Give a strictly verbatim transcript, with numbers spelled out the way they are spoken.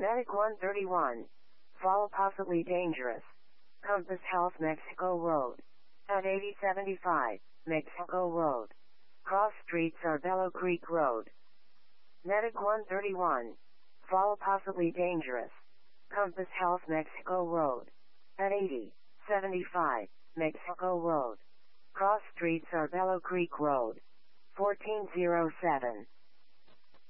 Medic one thirty-one. Fall possibly dangerous. Compass Health Mexico Road. At eighty seventy-five, Mexico Road. Cross streets are Bellow Creek Road. Medic one thirty-one. Fall possibly dangerous. Compass Health Mexico Road. At eighty seventy-five, Mexico Road. Cross streets are Bellow Creek Road. fourteen oh seven.